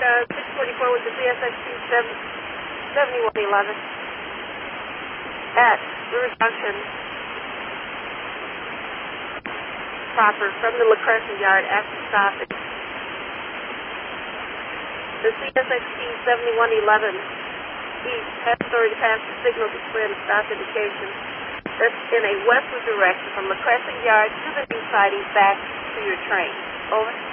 644 with the CSXT 7111 at River Junction, proper from the La Crescent Yard after stoppage. The CSXT 7111 east has already passed the signal display and stop indication. That's in a westward direction from La Crescent Yard to the new siding back to your train. Over.